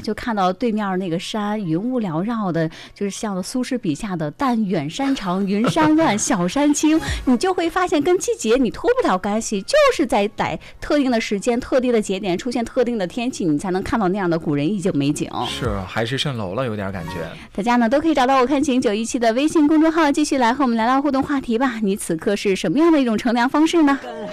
就看到对面那个山云雾缭绕的，就是像苏轼笔下的但远山长，云山乱，小山青，你就会发现跟季节你脱不了干系，就是在特定的时间、特定的节点出现特定的天气，你才能看到那样的古人意境美景。 是海市蜃楼了，有点感觉。 大家呢都可以找到我看晴917的微信公众号，继续来和我们聊聊互动话题吧。你此刻是什么样的一种乘凉方式呢？